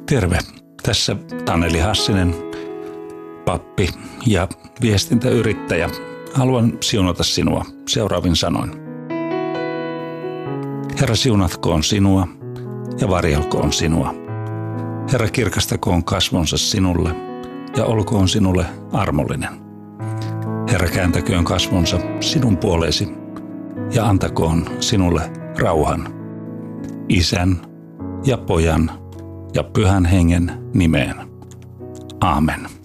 Terve, tässä Taneli Hassinen, pappi ja viestintäyrittäjä. Haluan siunata sinua seuraavin sanoin. Herra, siunatkoon sinua ja varjelkoon sinua. Herra, kirkastakoon kasvonsa sinulle ja olkoon sinulle armollinen. Herra, kääntäköön kasvonsa sinun puoleesi ja antakoon sinulle rauhan. Isän ja Pojan ja Pyhän Hengen nimeen. Aamen.